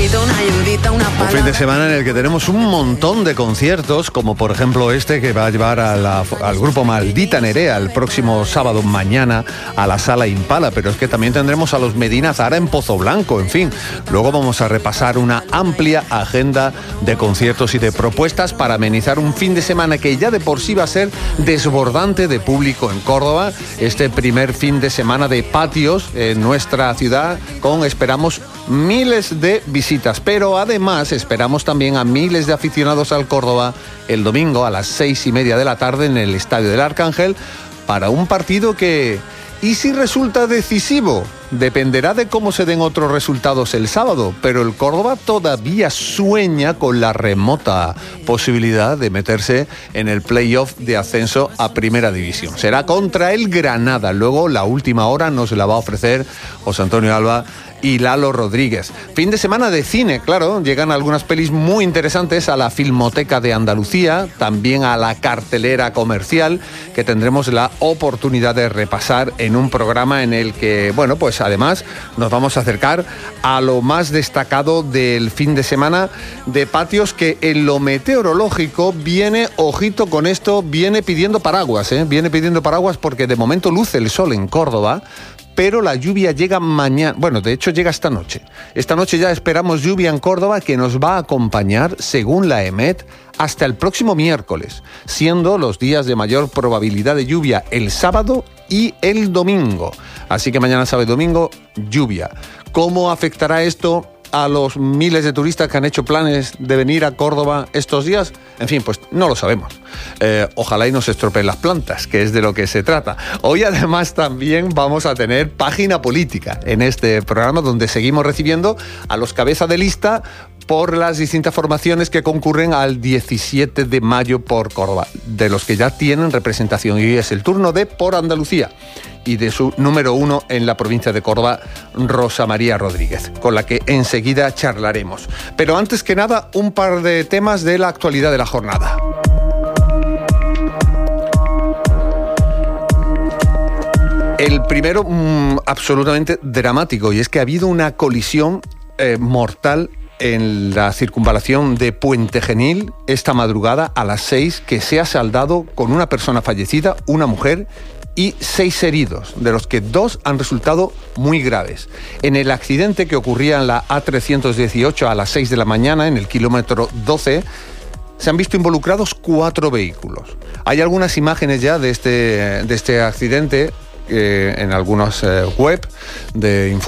necesito una ayudita, una palabra. Un fin de semana en el que tenemos un montón de conciertos, como por ejemplo este que va a llevar al grupo Maldita Nerea el próximo sábado mañana a la Sala Impala, pero es que también tendremos a los Medina Zahara en Pozo Blanco, en fin. Luego vamos a repasar una amplia agenda de conciertos y de propuestas para amenizar un fin de semana que ya de por sí va a ser desbordante de público en Córdoba. Este primer fin de semana de patios en nuestra ciudad, con, esperamos, miles de visitas, pero además esperamos también a miles de aficionados al Córdoba el domingo a las 6:30 de la tarde en el Estadio del Arcángel para un partido que, ¿y si resulta decisivo? Dependerá de cómo se den otros resultados el sábado, pero el Córdoba todavía sueña con la remota posibilidad de meterse en el playoff de ascenso a Primera División. Será contra el Granada. Luego la última hora nos la va a ofrecer José Antonio Alba y Lalo Rodríguez. Fin de semana de cine, claro, llegan algunas pelis muy interesantes a la Filmoteca de Andalucía, también a la cartelera comercial, que tendremos la oportunidad de repasar en un programa en el que, bueno, pues además nos vamos a acercar a lo más destacado del fin de semana de patios, que en lo meteorológico viene, ojito con esto, viene pidiendo paraguas, viene pidiendo paraguas porque de momento luce el sol en Córdoba, pero la lluvia llega mañana, bueno, de hecho llega esta noche. Esta noche ya esperamos lluvia en Córdoba que nos va a acompañar, según la EMET, hasta el próximo miércoles, siendo los días de mayor probabilidad de lluvia el sábado y el domingo. Así que mañana, sábado y domingo, lluvia. ¿Cómo afectará esto a los miles de turistas que han hecho planes de venir a Córdoba estos días? En fin, pues no lo sabemos. Ojalá y no se estropeen las plantas, que es de lo que se trata. Hoy además también vamos a tener página política en este programa, donde seguimos recibiendo a los cabeza de lista por las distintas formaciones que concurren al 17 de mayo por Córdoba, de los que ya tienen representación. Y hoy es el turno de Por Andalucía y de su número 1 en la provincia de Córdoba, Rosa María Rodríguez, con la que enseguida charlaremos. Pero antes que nada, un par de temas de la actualidad de la jornada. El primero, absolutamente dramático, y es que ha habido una colisión mortal en la circunvalación de Puente Genil esta madrugada a las 6, que se ha saldado con una persona fallecida, una mujer, y 6 heridos, de los que 2 han resultado muy graves. En el accidente que ocurría en la A318 a las 6 de la mañana, en el kilómetro 12, se han visto involucrados 4 vehículos. Hay algunas imágenes ya de este accidente en algunas web de información